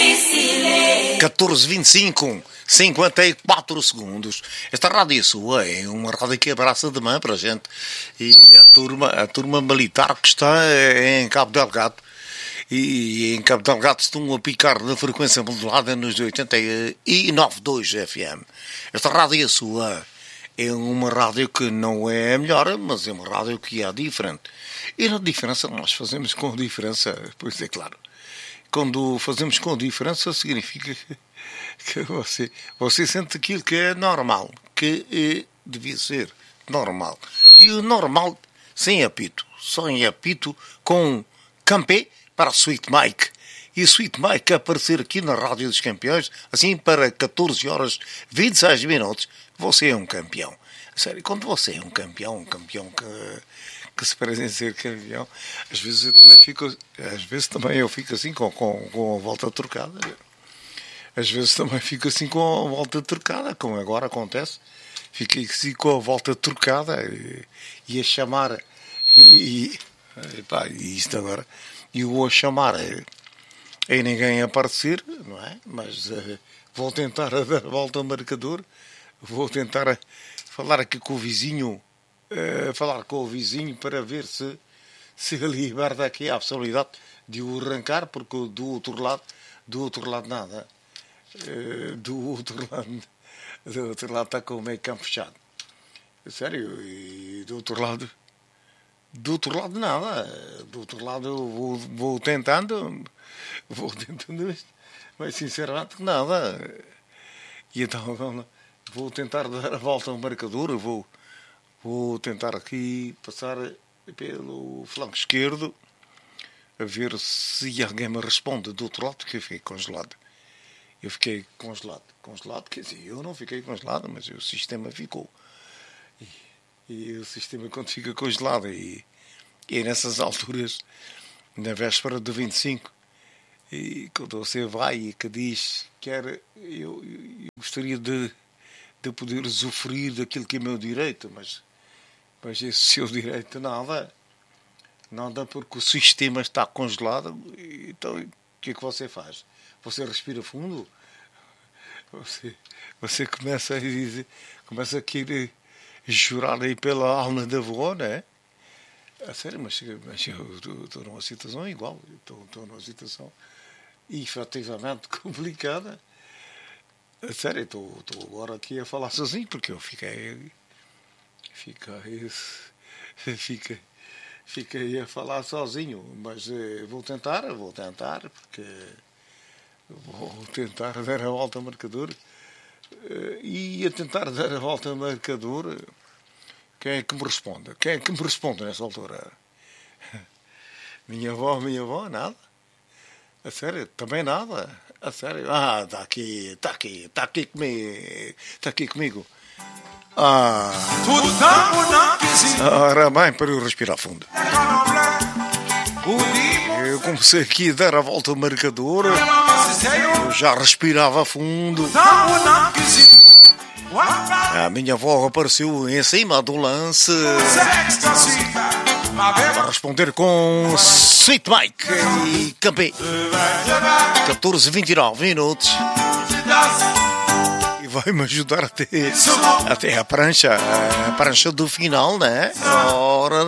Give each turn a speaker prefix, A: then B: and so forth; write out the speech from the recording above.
A: 14h25, 54 segundos. Esta rádio sua é uma rádio que abraça de mão para a gente. E a turma militar que está em Cabo Delgado. E em Cabo Delgado estão a picar na frequência modulada nos 89.2 FM. Esta rádio sua é uma rádio que não é a melhor, mas é uma rádio que é diferente. E a diferença nós fazemos com diferença, pois é claro. Quando fazemos com diferença significa que você sente aquilo que é normal, que devia ser normal. E o normal sem apito, só em apito com Campé para Sweet Mike. E Sweet Mike aparecer aqui na Rádio dos Campeões, assim para 14 horas 26 minutos, você é um campeão. Sério, quando você é um campeão que se parece ser campeão, às vezes eu fico assim com a volta trocada. Às vezes também fico assim com a volta trocada, como agora acontece. Fiquei assim com a volta trocada e a chamar e isto agora, e eu a chamar e ninguém aparecer, não é? Mas vou tentar dar a volta ao marcador, vou tentar falar aqui com o vizinho, para ver se ele liberta aqui a possibilidade de o arrancar, porque do outro lado nada. Do outro lado está com o meio campo fechado. Sério, e do outro lado nada. Do outro lado eu vou tentando, mas sinceramente nada. E então vou tentar dar a volta ao marcador, vou tentar aqui passar pelo flanco esquerdo, a ver se alguém me responde do outro lado, porque eu fiquei congelado. Quer dizer, eu não fiquei congelado, mas o sistema ficou. E o sistema, quando fica congelado, e nessas alturas, na véspera do 25, e quando você vai e que diz, eu gostaria de poder usufruir daquilo que é meu direito, mas esse seu direito nada, porque o sistema está congelado. Então, o que é que você faz? Você respira fundo, você começa a dizer, começa a querer jurar aí pela alma da avó, não é? A sério, mas eu estou numa situação igual, estou numa situação efetivamente complicada. A sério, estou agora aqui a falar sozinho, porque eu fiquei a falar sozinho, mas vou tentar, porque vou tentar dar a volta ao marcador. E a tentar dar a volta ao marcador, quem é que me responde? Quem é que me responde nessa altura? Minha avó, nada. A sério, também nada. A sério, está aqui comigo. Ora bem, para eu respirar fundo. Eu comecei aqui a dar a volta ao marcador, eu já respirava fundo. A minha avó apareceu em cima do lance para responder com Sweet Mike e Campé. 14h29 minutos. E vai-me ajudar até a prancha do final, né? Ora